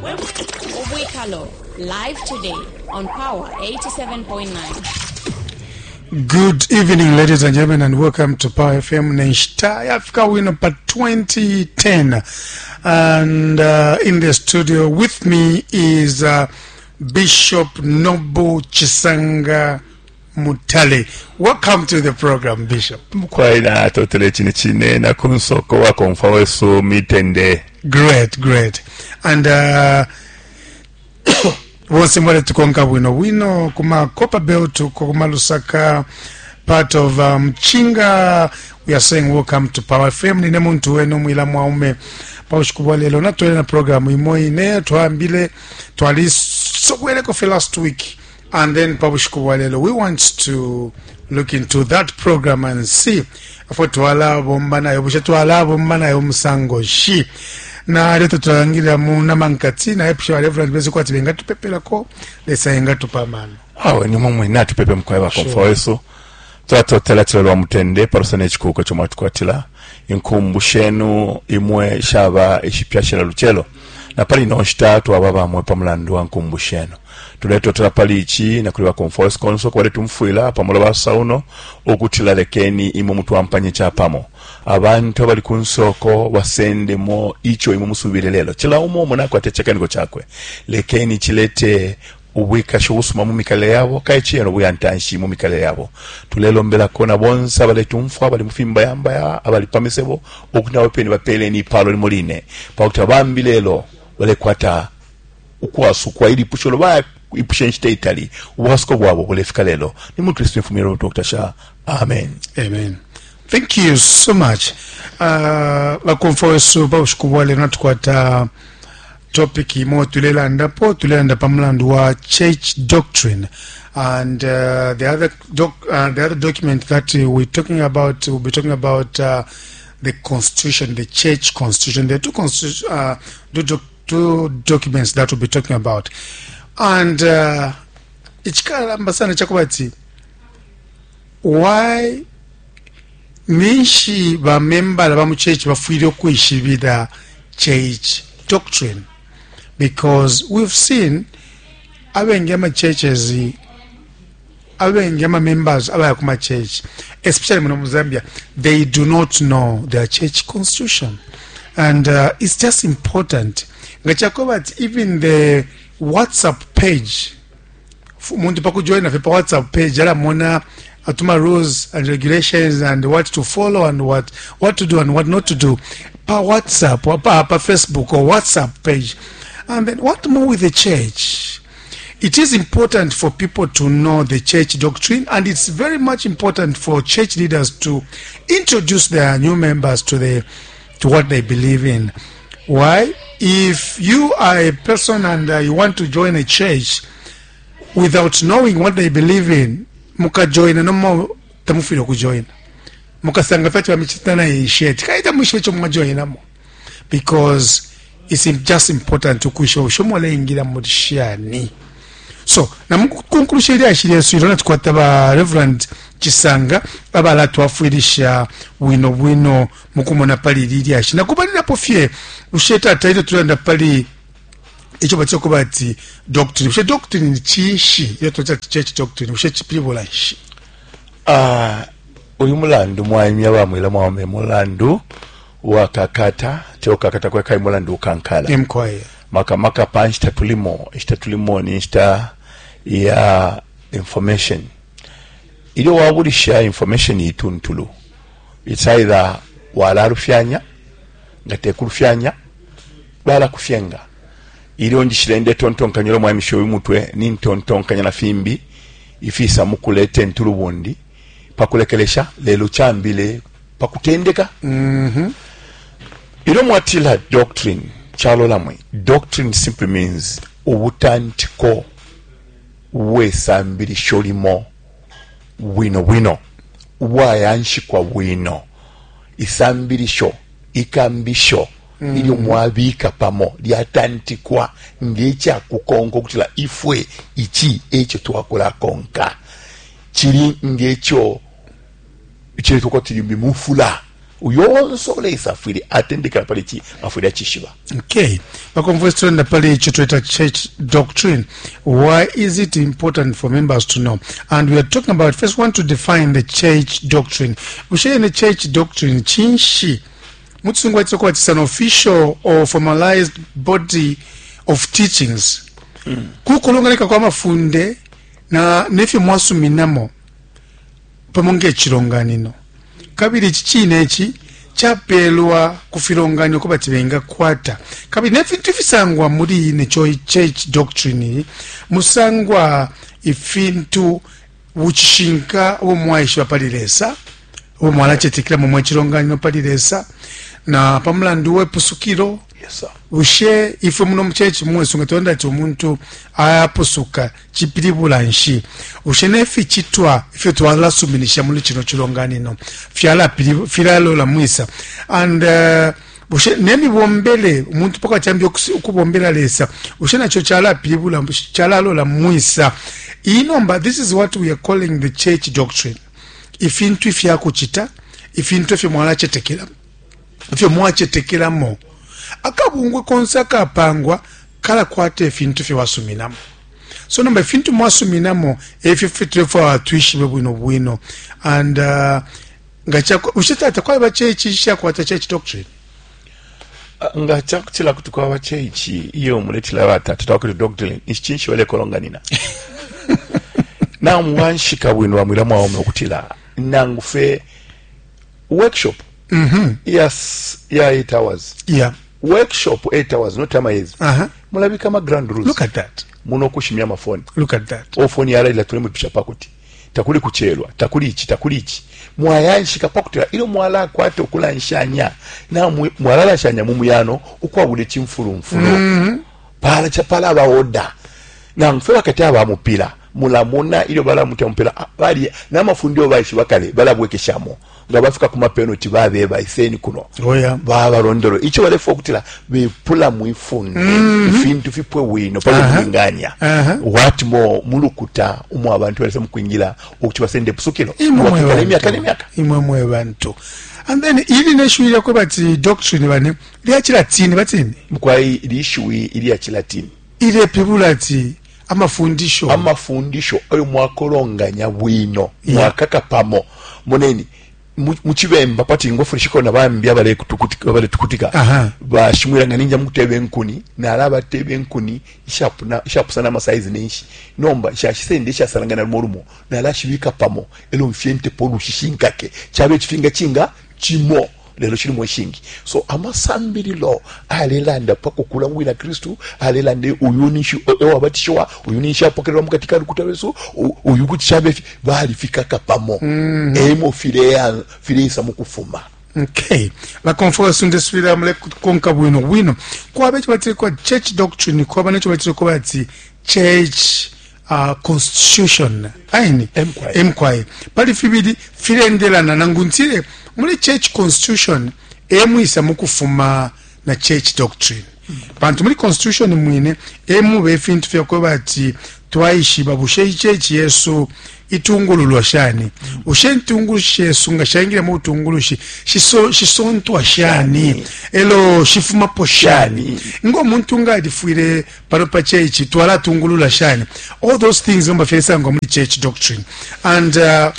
Obwekalo, live today on Power 87.9. Good evening, ladies and gentlemen, and welcome to Power FM Neshta Africa Winner Part 2010. And in the studio with me is Bishop Nobu Chisanga Mutale. Welcome to the program, Bishop. Mkwaina totele chine na kunsoko wa konfaweso mitende. Great. And once more to conquer wino kuma Copper Belt to kuma Lusaka part of Mchinga. We are saying welcome to Power FM. Ni nemuntu wenu mwila mwaume paushikubwa lelo na tuwe na programu imoi ne tuambile tuali sogwele kofe last week and then paushikubwa lelo. We want to look into that program and see afo tuwala bomba na yo tuwala bomba na yo msango shi na leto tuangilia muna mankati na episho wa Reverend bezi kwa tibenga tupepela ko lesa inga tupamano awe ni mumwe na tupepe mkwae wa konfaweso tuatotela tilwa mutende parusane chikuko choma tukwatila inkumbushenu imwe shaba ishipyashela luchelo na pali noshita tuwababa mwe pamulandu wa nkumbushenu tuleto tula pali ichi na kuliwa konfaweso konso kwa letu mfuila pamola wa sauno okutila lekeni imu mtu wampanye chapamo abantu bali kunsoko wasendemo icho imu musubire lelo chila umo mwana kwa techekaniko chakwe lekeni chilete uwika shugusuma mumikale yabo kaichiyano buyantanshi mumikale yabo tulelo mbela kona bonsa bali tumfwa bali mufimba yamba abali pamesebo okunawe peni bapele ni palo limuline pautabambi lelo wale kwata ukwasu kwa ili pusholo ba ipushenshite Italy uwasko bwabo kulefika lelo ni mu Kristo mfumiro Dr. Sha. Amen. Thank you so much. La konfaweso paushikubwale natukwata topic imo tulelanda pamulandu wa church doctrine and the other document that we'll be talking about the constitution, the church constitution. There are two documents that we'll be talking about, and ichikalamba sana chakubati why nishi ba member ba mu church bafuire okuishibira church doctrine, because we've seen abengema churches abengema members abayakuma church, especially in Zambia, they do not know their church constitution, and it's just important ngachakobat even the WhatsApp page muntu pakujoina pa WhatsApp page ala mona atuma rules and regulations and what to follow and what to do and what not to do pa WhatsApp or pa Facebook or WhatsApp page. And then what more with the church? It is important for people to know the church doctrine, and it's very much important for church leaders to introduce their new members to what they believe in. Why? If you are a person and you want to join a church without knowing what they believe in, muka join no mo tamufilo ku join muka sanga fati wa michitana yisheti kaita mushecho mwa join namo, because it's just important to kusho shomole ingira mudishani. So na mukunkulusha ashiriye sirona tukwata ba Reverend Chisanga abala twafuirisha wino mukumona pali lili ashina kubalira pofie usheta taito tulanda pali icho bachoko bati doctrine. Ushe doctrine ni chishi yeto cha church doctrine ushe chipibola ishi. Uyu mulandu mwaimya bamwila mwame mulandu wakakata teokakata kwa kai mulandu kankala emkwaye maka punch tatulimo ni sta ya information ile wabulisha information ituntulu. It's either wala rufyanya ngate kurufyanya bala kufyenga ili onjishirende tontonkanyolo mwamisho wimutwe ni tontonkanya na fimbi ifisa mukulete ntulubundi pakulekelesha lelo chambile pakutendeka. Ilo mwatila doctrine chalo lamwe. Doctrine simply means ubutantiko wesambili sholimo wino wayanshi kwa wino isambilisho ikambisho ili mwabika pamo liatantikwa ngecha kukongo kutila ifwe ichi echo tuwakula konka chiri ngecho chiri tukotili mimufula uyonso olesa afwire atendekera pale ki afwire kishiba. Okay, bakonvestonda pale ekyo tweta church doctrine. Why is it important for members to know? And we are talking about, first want to define the church doctrine. Ushaye ne church doctrine chinshi mutsungu tsoko it's an official or formalized body of teachings. Kukulongaleka kwa mafunde na nefi mwasuminamo pamonge ekirunganiro. Kabiri kikiina eki kyapelwa kufirunganiro kuba tibenga kwata. Kabiri nefintu fisangwa muri ne church doctrine musangwa ifintu wuchishinka omwaishi bapaliresa omwala kyetikira mu mwekirunganiro paliresa na pamulandu wepusukiro. Yes, sir. Ushe ife muno mchechi mwesunga tonda ti omuntu ayapusuka chipiribula nshi ushe nefi chitwa ife twala suminisha muli kino kironganino fyala la mwisa and ushe nemi bombele omuntu paka chambi okubombela lesa ushe nacho chala piribula chala la mwisa inomba. This is what we are calling the church doctrine. Ifintu ifya kuchita ifintu ifya mwala chetekela ifya mwa chetekela mo akabungwe konsaka pangwa kala kwate efintu fye wasuminamo. So number fintu mwasuminamo efi fitre for twishi bwino and ngachako ushitata kwa bachechi sha kwa church doctrine ngachako chila kutukwa bachechi iyo muletila batatu takuri doctrine ichinshi wale kolonganina na mwanshika bwino wa mwiramu wa okutila nangufe workshop. Yes, yeah, 8 hours. Yeah. Workshop 8 hours, no time is. Mulabika ma grand rules. Look at that. Muno kushimia mafoni. Look at that. Ofoni yara ila tulemu pisha pakuti. Takuli kuchelwa, takuli ichi. Mwayanshika pakutila. Ilo mwala kwate okula nshanya. Na mwala nshanya mumuyano, ukwa ule chimfuru. Pala chapala aba oda. Na mfewa kati aba mupila. Mulamuna ilo bala mutia mpila. Bali, na mafundio baishi wakale, bala bweke shamo. Ngabafika kuma penalty babe bayiseni kuno. Oya. Baba rondero. Icho wale fokutila bepula muifunde. Ifintu fipwe wino pale mwinganya. What more mulukuta umu abantu wale mkwingila okuchiwa sende pusukilo. Imwe bantu. And then ili neshuira kwa bati doctrine bane liya chilatini batini. Kwa ili ishui ili ya chilatini. Ile pibulati amafundisho oyo mwakolonganya bwino mwakaka pamo moneni muchibemba pati ngofurishiko na bambi abale tukutika bashimwira nganinja mutebe nkuni na alaba tebe nkuni ishapu sana masaizi nenshi nomba shashisende shasarangana morumo na alashibika pamo elo mfiente polu shishinkake chabe chifinga chinga chimo lelo chiri mweshingi. So amasambiri lo alelanda pako kulangwina Kristu alelande uyunishi ewabatishwa uyunisha pokelwa mukatika lukutaweso uyukuti chabe bali fikaka pamo emo file isa mukufuma. Okay, la conference ndeswira mule konka bwino kwa bechi batiri kwa church doctrine kwa banecho batiri kwa bati church constitution aini emkwai pali fibidi filendela na nanguntire muli church constitution emwisa mukufuma na church doctrine. Bantu muli constitution mwine emu befintu fya kwa bati twaishi babushe church Yesu itungululwa shani ushe ntungulushi Yesu ngashangira mu utungulushi shisontwa shani elo shifuma po shani ngo muntu ngadifuire pano pa church twala tungulula shani. All those things ngomba fesa ngomba church doctrine and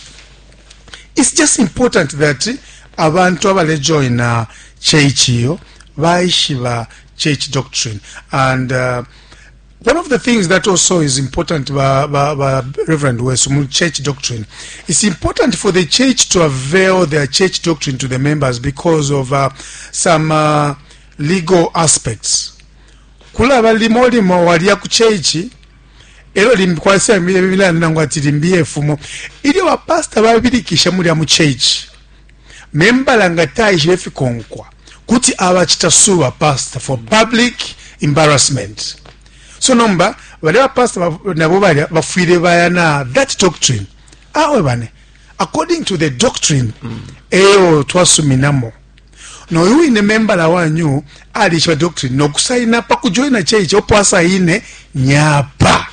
it's just important that abantu abale join church yo baishiba church doctrine and one of the things that also is important Reverend Wesu church doctrine, it's important for the church to avail their church doctrine to the members because of some legal aspects. Kula balimolimo walia ku church elo limkwasa bila nangwa tilimbie fumo ili wa pastor babirikisha muri mu church member langata ijefi konkwa kuti abachitasuwa pastor for public embarrassment. So number whatever pastor nabo bali bafuire bayana that doctrine awe bane according to the doctrine eyo twasuminamo no you in the member la wanyu alisha doctrine no kusaina pa kujoina church opasa ine nyapa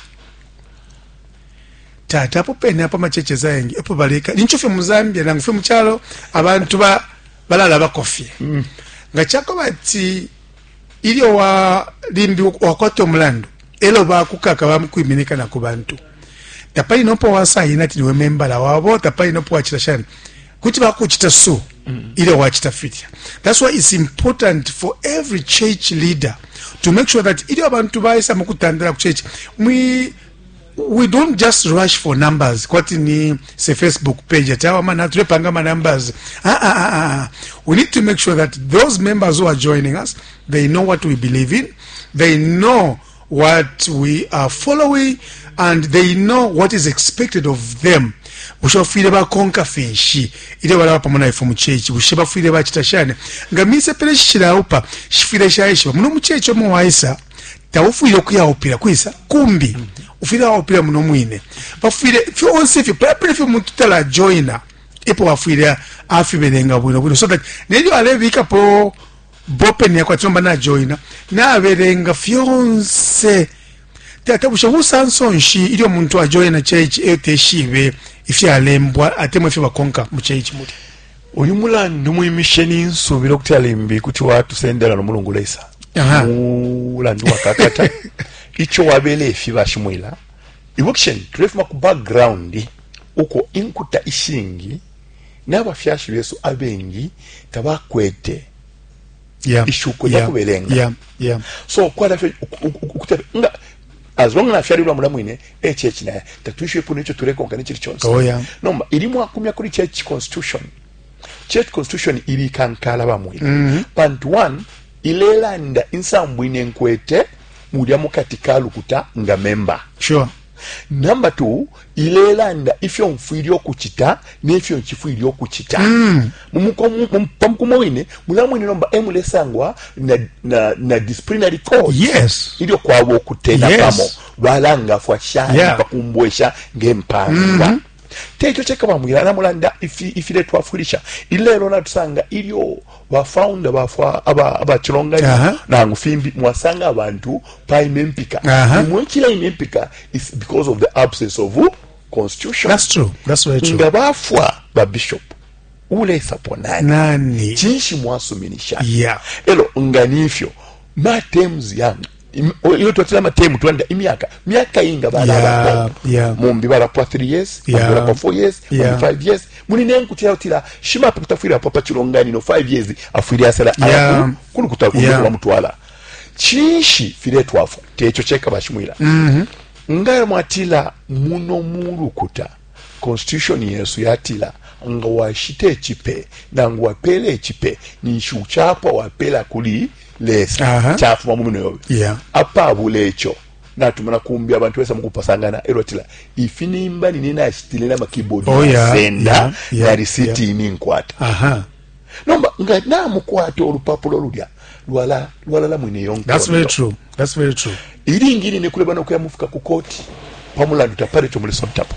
tata popene apa macheche zaengi epo baleka ninchofe mu Zambia nangufe mu kyalo abantu balala bakofye nga kyakobati ili wa limbi wakwata omulando elo bakukaka bamukwiminika ku bantu tapali nopo wasayina ti niwe membala wabo tapali nopo wachita shani kuti bakuchita so ile wachita fitya. That's why it's important for every church leader to make sure that ili abantu baisa mukutandira ku church we don't just rush for numbers kwati ni say Facebook page atawa mana tulepanga ma numbers we need to make sure that those members who are joining us, they know what we believe in, they know what we are following, and they know what is expected of them. Ushofile ba konka fenshi ile wala pamona ifu muchechi ushiba file ba chitashane ngamise pele shira upa shifile shaisho muno muchechi omo waisa tawufile kuyaopira kwisa kumbi ufile aopira muno mwine bafile fyo onse fyo pele fyo mututala joiner ipo wafile afibelenga bwino so that neli wale bika po bopen ya kwa tumba na joiner na abelenga fyonse tata ushawusansonshi ili omuntu wa joiner church eteshibe ifyalembwa atemwe fyo bakonka mu church muti uyu mulando mu mission insubira okutyalimbi kuti watu sendera no mulungu leisa mulando wakakata icho wabele efi bashimwila evocation turefuma ku background uko inkuta ishingi n'abafyashi Yesu abengi tabakwete ishuko yakubelenga so kwa dafe nga as long as afyali lwa mwine church na tatuishwe puno icho turekonka ni chiri chonse nomba ilimu akumya kuri church constitution ili kankala bamwine point 1 ilelanda insambwine nkwete mulya mukatika lukuta nga member sure. Number 2 ilelanda ifyo mfiri okuchita n'ifyo nchifiri okuchita mumukomwine mulamwine nomba emulesangwa na disciplinary code yes ilio kwawo okutenda pamo balanga fwashana bakumbwesha ngempanga techo cheka bamwira namulanda ifile twafulisha ilero natusanga ilio bafounder bafwa abachilonga na ngufimbi mwasanga abantu pa imempika mwekila imempika is because of the absence of constitution. That's true, that's very true. Ngabafwa ba bishop ule saponani chinshi mwasuminisha elo nganifyo matems yangu iyo twatila matemu twanda miaka inga bala mumbi bala kwa 3 years bala kwa 4 years 5 years muni nenkutira utira shima putafira papa chilongani no 5 years afiri asala alafu kulu kutakuwa mutwala chinshi file twafu techo cheka bashimwila ngaya mwatila muno mulukuta constitution Yesu yatila nga washite chipe na ngwapele chipe nishu chapa wapela kuli lesa chafu mamuno yobe apa bulecho natumana kumbi abantu wesa mukupasangana erotila ifinimba ninena ashitilela makeyboard senda na receipt ininkwata nomba nga namukwata olupapulo lulya lwala mwine yonko. That's very true ili ngini nekuleba nokuya mufuka ku koti pamulando tapale cho muli sontapo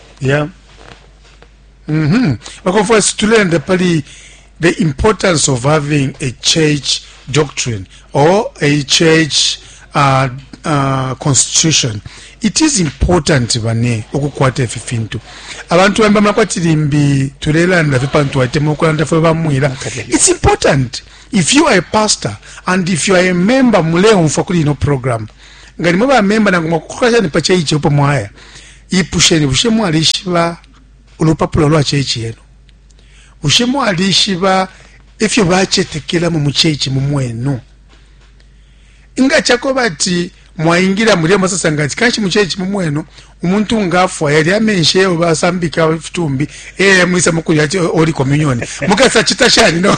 But for us to learn the importance of having a church doctrine or a church constitution, it is important bane okukwata efifintu abantu bamba makwatirimbi tulelanda vipantu watemo kulanda fe bamwira. It's important if you are a pastor and if you are a member muleo mfakuli no program ngani mba member nangoma kukaja ni pache ichi upo mwaya ipusheni bushemu alishiba ulupapula lwa chechi yenu bushemu alishiba ifyo bachetekela mu muchechi mumwenu inga chako bati mwaingira muri amasasa ngati kanshi muchechi mumwenu umuntu ngafwa yali amenshe obasambika fitumbi mwisa mukuli ati oli communion mukasa chitashani no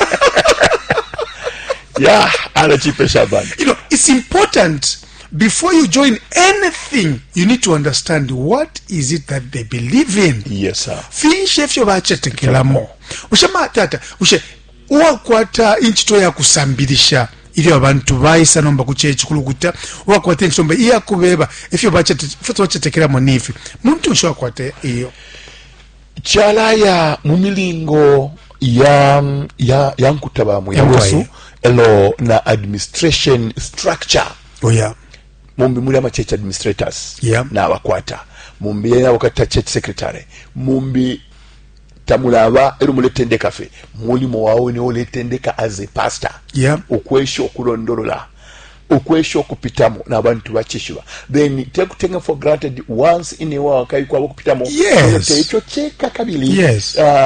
ala chipe shabani. It's important before you join anything you need to understand what is it that they believe in. Yes sir. Finshe fyo bachetekelamo ushama tata uwakwata inchito ya kusambilisha ili abantu baisa nomba kuchechi kulukuta uwakwata inchito nomba iya kubeba ifyo bachetekelamo nifi muntu nsho wakwata iyo chalaya mumilingo ya nkutaba mu Yesu elo na administration structure mumbi muri ama church administrators na abakwata mumbi ya wakata church secretary mumbi tamulaba ero muletendeka fe mulimo wawe ne oletendeka as a pastor okwesha okulondolola okwesha okupitamu n'abantu bakishiba then take for granted once in a while kayiko abokupitamu ekyo kyeka kabili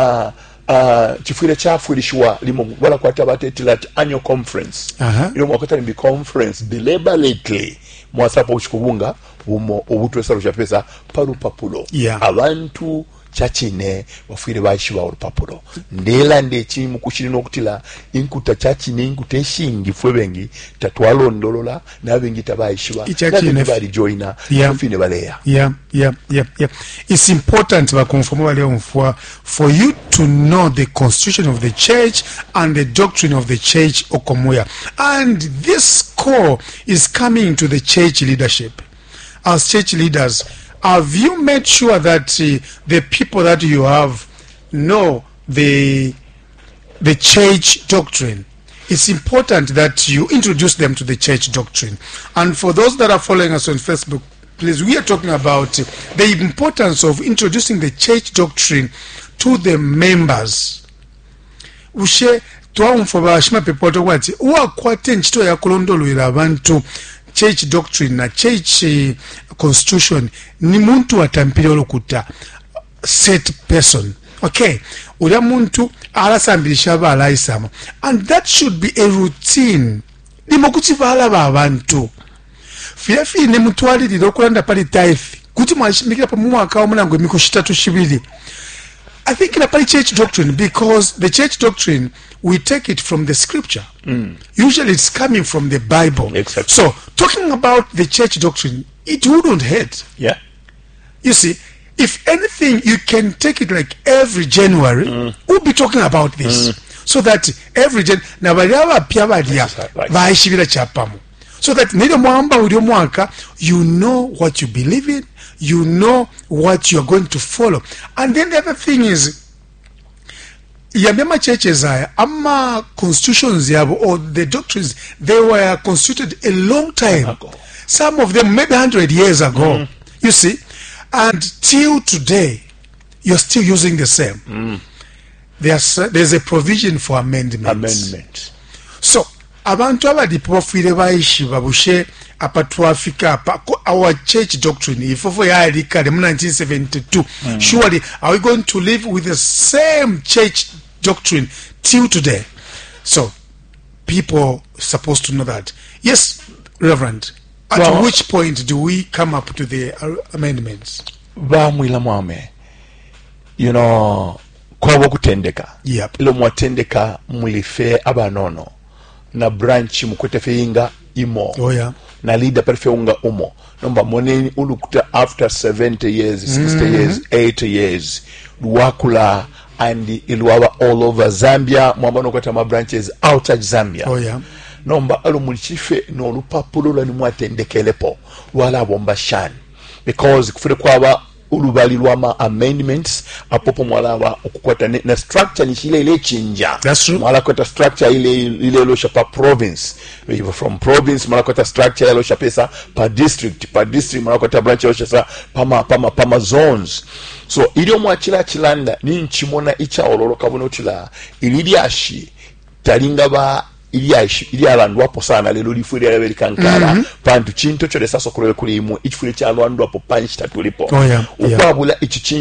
kifwire kyafuirishwa limu wala kwata batetila annual conference ilo mwakata ni conference deliberately mwasapa ushikubunga obutwesalo kya pesa palupapulo abantu chachine bafwire baishiba olupapulo ndela ndekimu kushirina okutila inkuta chachine inkuta eshingi fwe bengi tatwalondolola nabengi tabaishiba chachine bali joina fine baleya it's important for you to know the constitution of the church and the doctrine of the church Okomoya, and this call is coming to the church leadership. As church leaders, have you made sure that the people that you have know the church doctrine? It's important that you introduce them to the church doctrine. And for those that are following us on Facebook, please, we are talking about the importance of introducing the church doctrine to the members. Ushe twamfoba shima people to what uakwate nchito ya kulondolwera abantu church doctrine na church constitution ni muntu atampire olukuta set person. Okay, ula muntu alasambirisha abalaisama, and that should be a routine. Nimukuchivala abantu fiafi ne mutwalirira okulanda pali tithe kuti mwashimikira pa mwaka omulango emiko 3-2. I think in a church doctrine, because the church doctrine, we take it from the scripture. Usually it's coming from the Bible. Exactly. So talking about the church doctrine, it wouldn't hurt. Yeah. You see, if anything, you can take it like every January, we'll be talking about this. So that every so that you know what you believe in, you know what you're going to follow. And then the other thing is, yamema churches ama constitutions or the doctrines, they were constituted a long time ago. Some of them maybe 100 years ago. You see, and till today, you're still using the same. There's a provision for amendments. So abantu abadipo bafire bayishiba bushe apatwafika our church doctrine ifofo yalika in 1972. Surely are we going to live with the same church doctrine till today? So people supposed to know that. Yes, Reverend, at which point do we come up to the amendments? Bamwila mwame, you know, kwa kutendeka. Ilo mwatendeka mulife abanono na branch mukwetefeinga imo. Na leader perfeunga umo. Nomba moneni ulukuta after 70 years, 60 years, 80 years. Wakula and iluawa all over Zambia. Mwambano kweta ma branches outside Zambia. Nomba alo mulichife no lupapulula ni mwatendekelepo. Wala bomba shani. Because kufure kwa ulubalirwama amendments apopo mwalawa okukwata na structure nishile ile chinja. That's true. Mwala kwata structure ile lo shapa province. From province mwala kwata structure lo shapesa per district mwala kwata branch lo shasa pama zones. So ilio mwachila chilanda ni nchimona icha ololo kabuno chila iliashi talinga ba ili alandwapo sana lelo lifuri ya kankara pantu chinto chole saso kulele kulimu ichifuri cha alandwapo panchi tatulipo ukwabula ichi